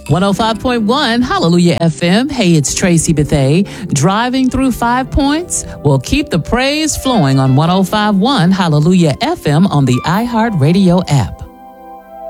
105.1 Hallelujah FM. Hey, it's Tracy Bethay. Driving through 5 Points? Well, keep the praise flowing on 105.1 Hallelujah FM on the iHeartRadio app.